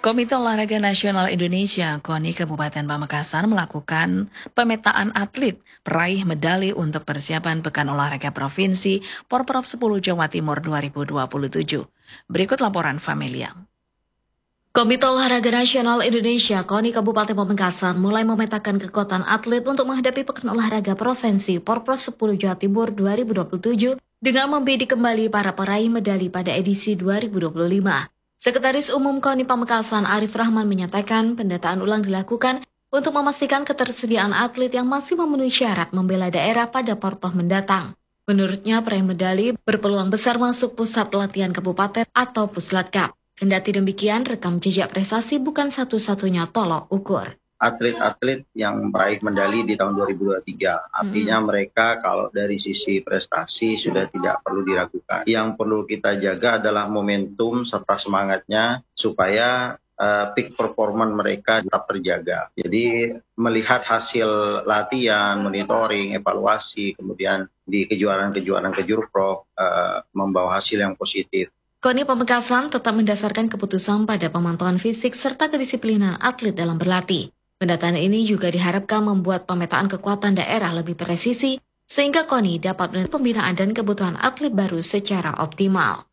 Komite Olahraga Nasional Indonesia (KONI) Kabupaten Pamekasan melakukan pemetaan atlet peraih medali untuk persiapan Pekan Olahraga Provinsi Porprov 10 Jawa Timur 2027. Berikut laporan Familia. Komite Olahraga Nasional Indonesia (KONI) Kabupaten Pamekasan mulai memetakan kekuatan atlet untuk menghadapi Pekan Olahraga Provinsi Porprov 10 Jawa Timur 2027 dengan membidik kembali para peraih medali pada edisi 2025. Sekretaris Umum KONI Pamekasan Arif Rahman menyatakan pendataan ulang dilakukan untuk memastikan ketersediaan atlet yang masih memenuhi syarat membela daerah pada Porprov mendatang. Menurutnya, peraih medali berpeluang besar masuk pusat latihan kabupaten atau Puslatkap. Kendati demikian, rekam jejak prestasi bukan satu-satunya tolok ukur. Atlet-atlet yang meraih medali di tahun 2023. Artinya mereka kalau dari sisi prestasi sudah tidak perlu diragukan. Yang perlu kita jaga adalah momentum serta semangatnya supaya peak performance mereka tetap terjaga. Jadi melihat hasil latihan, monitoring, evaluasi, kemudian di kejuaraan-kejuaraan kejurprov membawa hasil yang positif. KONI Pamekasan tetap mendasarkan keputusan pada pemantauan fisik serta kedisiplinan atlet dalam berlatih. Pendataan ini juga diharapkan membuat pemetaan kekuatan daerah lebih presisi, sehingga KONI dapat melihat pembinaan dan kebutuhan atlet baru secara optimal.